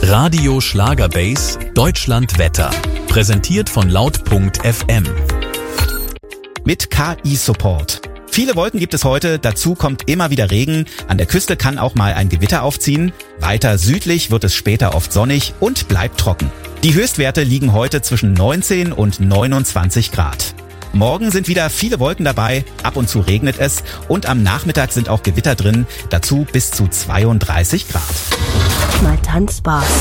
Radio Schlagerbase Deutschland Wetter. Präsentiert von laut.fm. Mit KI-Support. Viele Wolken gibt es heute, dazu kommt immer wieder Regen. An der Küste kann auch mal ein Gewitter aufziehen. Weiter südlich wird es später oft sonnig und bleibt trocken. Die Höchstwerte liegen heute zwischen 19 und 29 Grad. Morgen sind wieder viele Wolken dabei, ab und zu regnet es und am Nachmittag sind auch Gewitter drin, dazu bis zu 32 Grad. Mal tanzbar.